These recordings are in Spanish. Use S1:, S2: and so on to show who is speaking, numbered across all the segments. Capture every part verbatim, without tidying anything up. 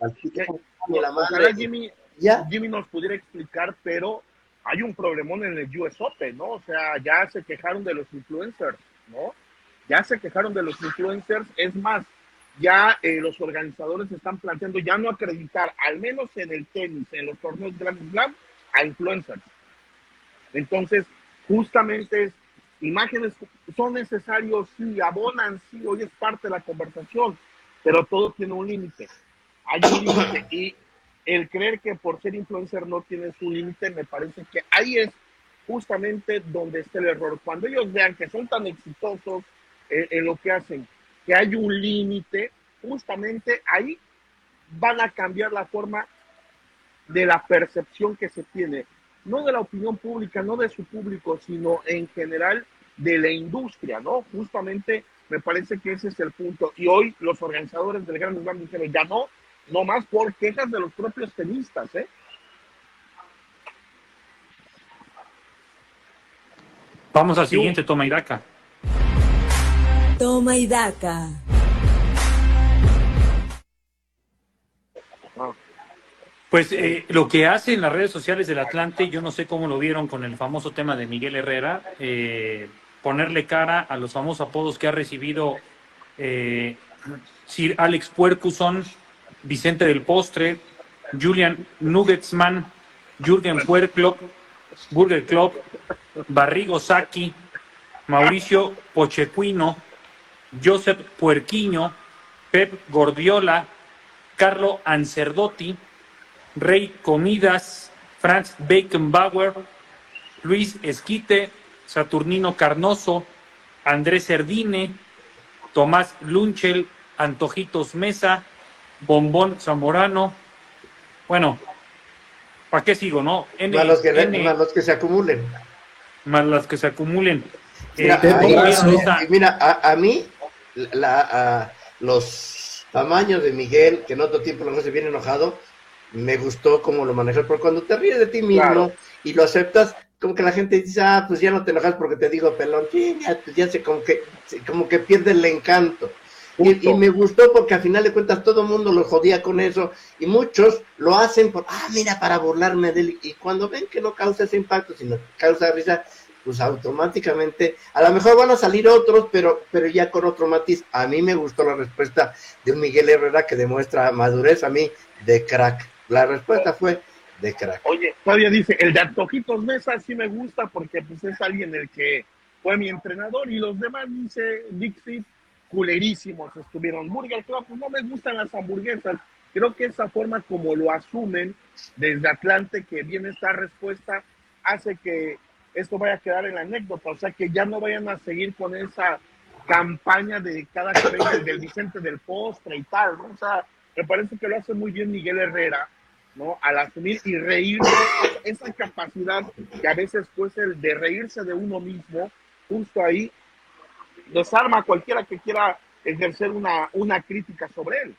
S1: que,
S2: la madre.
S1: ojalá Jimmy,
S2: ¿Ya?
S1: Jimmy nos pudiera explicar, pero hay un problemón en el U S Open, ¿no? O sea, ya se quejaron de los influencers, ¿no? Ya se quejaron de los influencers, es más, ya eh, los organizadores están planteando ya no acreditar, al menos en el tenis, en los torneos Grand Slam, a influencers. Entonces, justamente es, imágenes son necesarios, sí, abonan, sí, hoy es parte de la conversación, pero todo tiene un límite. Hay un límite y el creer que por ser influencer no tienes un límite, me parece que ahí es justamente donde está el error. Cuando ellos vean que son tan exitosos en, en lo que hacen, que hay un límite, justamente ahí van a cambiar la forma de la percepción que se tiene, no de la opinión pública, no de su público, sino en general de la industria, ¿no? Justamente me parece que ese es el punto. Y hoy los organizadores del Grand Slam dijeron, ya no, no más por quejas de los propios tenistas, ¿eh?
S3: Vamos al siguiente, toma y daca.
S4: Toma y daca.
S3: Pues eh, lo que hace en las redes sociales del Atlante, yo no sé cómo lo vieron con el famoso tema de Miguel Herrera, eh, ponerle cara a los famosos apodos que ha recibido eh, Sir Alex Ferguson, Vicente del Postre, Julian Nuggetman, Jürgen Puerklopp, Burger Club, Barrigo Saki, Mauricio Pochequino, Josep Puerquiño, Pep Gordiola, Carlo Ancerdotti, Rey Comidas, Franz Beckenbauer, Luis Esquite, Saturnino Carnoso, Andrés Cerdine, Tomás Lunchel, Antojitos Mesa, Bombón Zamorano. Bueno, ¿para qué sigo, no? N,
S2: más, los que,
S3: N,
S2: más los que se acumulen.
S3: Más las que se acumulen.
S2: Mira,
S3: eh,
S2: ahí,
S3: esta...
S2: mira a, a mí, la, a, los tamaños de Miguel, que en otro tiempo lo se viene enojado, me gustó cómo lo manejó, porque cuando te ríes de ti mismo claro. y lo aceptas, como que la gente dice, ah, pues ya no te enojas porque te digo pelón, sí, ya, pues ya se como que, como que pierde el encanto. Y, y me gustó porque al final de cuentas todo el mundo lo jodía con eso y muchos lo hacen por, ah, mira, para burlarme de él. Y cuando ven que no causa ese impacto, sino causa risa, pues automáticamente, a lo mejor van a salir otros, pero, pero ya con otro matiz. A mí me gustó la respuesta de un Miguel Herrera que demuestra madurez, a mí, de crack. La respuesta fue de crack.
S1: Oye, todavía dice, el de Antojitos Mesa sí me gusta porque pues es alguien el que fue mi entrenador y los demás, dice Dixit, culerísimos estuvieron. Burger Club, pues no me gustan las hamburguesas. Creo que esa forma como lo asumen desde Atlante, que viene esta respuesta, hace que esto vaya a quedar en la anécdota, o sea que ya no vayan a seguir con esa campaña de cada que venga el del Vicente del Postre y tal, ¿no? O sea, me parece que lo hace muy bien Miguel Herrera, ¿no? Al asumir y reírse, esa capacidad que a veces pues el de reírse de uno mismo, justo ahí, desarma a cualquiera que quiera ejercer una, una crítica sobre él.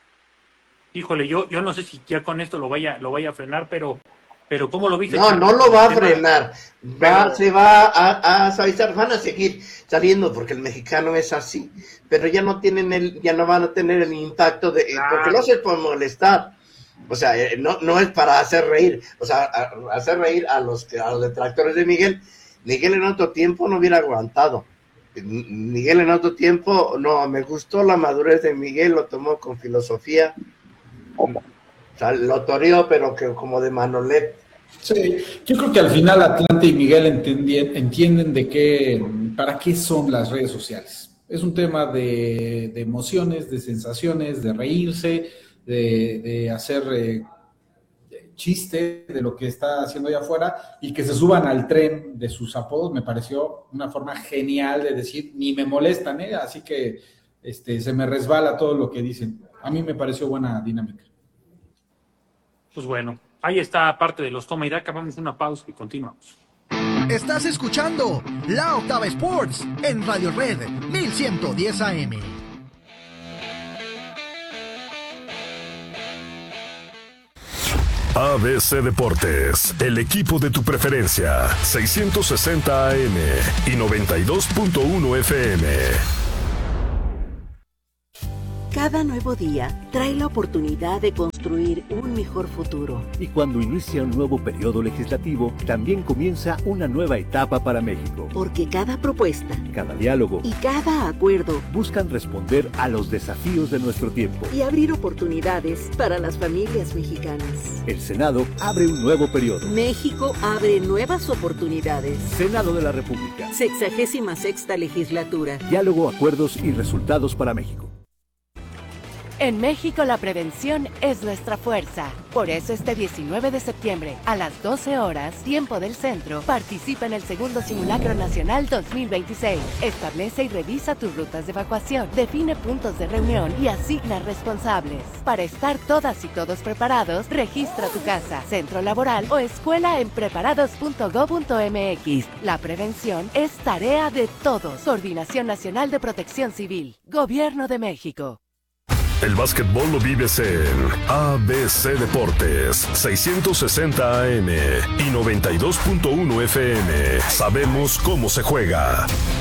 S3: Híjole, yo, yo no sé si ya con esto lo vaya, lo vaya a frenar, pero, pero ¿cómo lo viste?
S2: No, no lo va a frenar, va, pero... se va a, a suavizar, van a seguir saliendo porque el mexicano es así, pero ya no tienen el, ya no van a tener el impacto de, claro. porque lo hace por molestar. O sea, eh, no, no es para hacer reír, o sea, a, a hacer reír a los, a los detractores de Miguel. Miguel en otro tiempo no hubiera aguantado. Miguel en otro tiempo, no, me gustó la madurez de Miguel, lo tomó con filosofía. O sea, lo toreó, pero que como de Manolet.
S5: Sí, yo creo que al final Atlante y Miguel entendien, entienden de qué, para qué son las redes sociales. Es un tema de, de emociones, de sensaciones, de reírse, de, de hacer eh, chiste de lo que está haciendo allá afuera y que se suban al tren de sus apodos. Me pareció una forma genial de decir, ni me molestan, ¿eh? Así que este, se me resbala todo lo que dicen. A mí me pareció buena dinámica.
S3: Pues bueno, ahí está parte de los toma y daca. Vamos a una pausa y continuamos.
S6: Estás escuchando La Octava Sports en Radio Red mil ciento diez A M.
S7: A B C Deportes, el equipo de tu preferencia, seiscientos sesenta A M y noventa y dos punto uno F M.
S4: Cada nuevo día trae la oportunidad de construir un mejor futuro.
S8: Y cuando inicia un nuevo periodo legislativo, también comienza una nueva etapa para México.
S4: Porque cada propuesta,
S8: cada diálogo
S4: y cada acuerdo
S8: buscan responder a los desafíos de nuestro tiempo
S4: y abrir oportunidades para las familias mexicanas.
S8: El Senado abre un nuevo periodo.
S4: México abre nuevas oportunidades.
S8: Senado de la República.
S4: Sexagésima sexta legislatura.
S8: Diálogo, acuerdos y resultados para México.
S9: En México la prevención es nuestra fuerza. Por eso este diecinueve de septiembre, a las doce horas, tiempo del centro, participa en el segundo Simulacro Nacional dos mil veintiséis. Establece y revisa tus rutas de evacuación, define puntos de reunión y asigna responsables. Para estar todas y todos preparados, registra tu casa, centro laboral o escuela en preparados punto gob punto eme equis. La prevención es tarea de todos. Coordinación Nacional de Protección Civil. Gobierno de México.
S7: El básquetbol lo vives en A B C Deportes, seiscientos sesenta A M y noventa y dos punto uno F M. Sabemos cómo se juega.